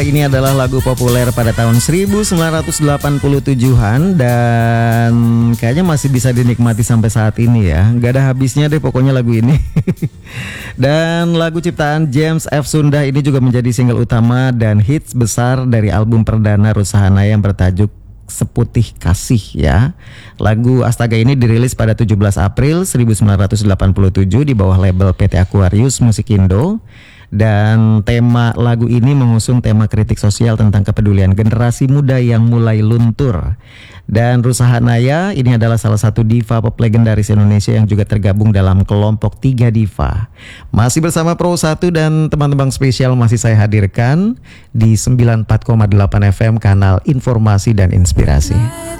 Ini adalah lagu populer pada tahun 1987-an dan kayaknya masih bisa dinikmati sampai saat ini ya. Gak ada habisnya deh pokoknya lagu ini. Dan lagu ciptaan James F. Sunda ini juga menjadi single utama dan hits besar dari album perdana Rusahanaya yang bertajuk Seputih Kasih ya. Lagu Astaga ini dirilis pada 17 April 1987 di bawah label PT Aquarius Musikindo. Dan tema lagu ini mengusung tema kritik sosial tentang kepedulian generasi muda yang mulai luntur. Dan Rusahanaya ini adalah salah satu diva pop legendaris Indonesia yang juga tergabung dalam kelompok 3 diva. Masih bersama Pro 1 dan teman-teman spesial masih saya hadirkan di 94,8 FM kanal Informasi dan Inspirasi.